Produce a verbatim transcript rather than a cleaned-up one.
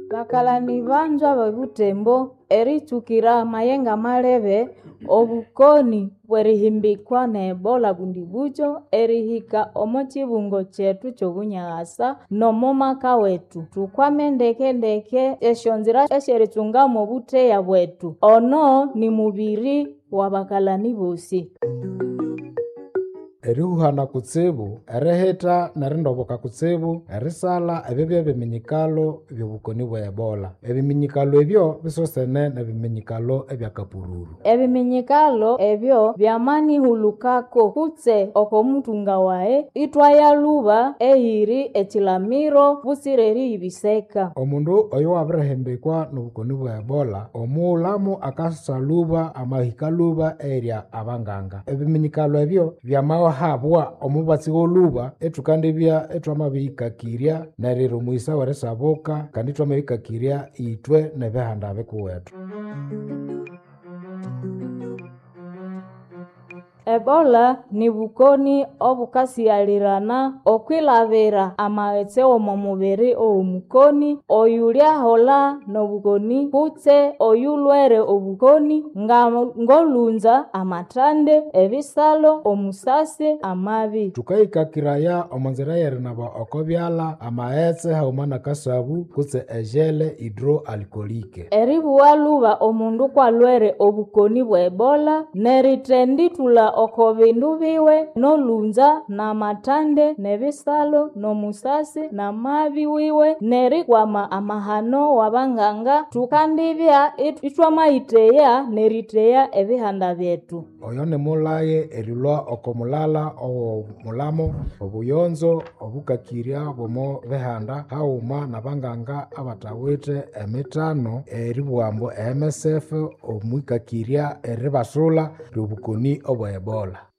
Bakalani banjwa bebutembo eritukira mayenga malebe obukoni bwerihimbikwa ne Ebola bundibujo erihika omo chibungo chetu chobunyasa nomo maka wetu tukwame ndeke ndeke eshonzira esherichungamo buteya bwetu ono ni mubiri wa bakalani bosi. Erihuhana kutsibu, eriheta nerindoboka kutsibu, erisala ebibye biminyikalo byobukoni bwa Ebola. Ebiminyikalo ebyo bisosene nebiminyikalo ebyakapururu. Ebiminyikalo ebyo byamani hulukako kutse okomutunga wae itwaya luba ehiri echilamiro busireri ibiseka. Omundu oyo wabirihembekwa nobukoni bwa Ebola, omuulamu akasaluba amahikaluba erya abanganga. Ebiminyikalo ebyo byamawa habwa omubatsi goluba etukandibya etwamabikakirya neriro muisa warisabuka kandi twamabikakirya itwe nebehanda bikuwetu. Ebola ni bukoni obukasiyalirana okwilabira amaghetse omo mubiri omukoni oyulya hola nobukoni kutse oyulwere obukoni nga ngolunza amatande ebisalo omusasi amabi. Tukayikakiraya omonzira yerinaba okobyala amaghetse haumana kasabu kutse ejele hidroalkolike. Eribuwa luba omundu kwalwere obukoni bwa Ebola neritenditula oko bindu biwe nolunza na matande nebisalo nomusasi na mabi wiwe nerikwama amahano wabanganga tukandibya itwamayiteya neriteya ebihanda byetu. Oyo ni mulaye erilwa okomulala omulamo obuyonzo obukakirya bomo behanda hauma nabanganga abatawite emitano eribwambo M S F omwikakirya eribasula rubukoni obwa Ebola.